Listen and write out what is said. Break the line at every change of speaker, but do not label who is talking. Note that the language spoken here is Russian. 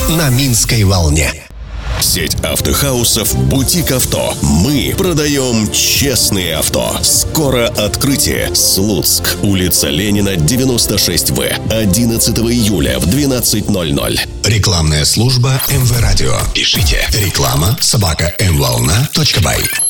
на Минской волне.
Сеть автохаусов «Бутик Авто». Мы продаем честные авто. Скоро открытие. Слуцк, улица Ленина, 96В. 11 июля в 12:00.
Рекламная служба МВ Радио. Пишите реклама@mvolna.by.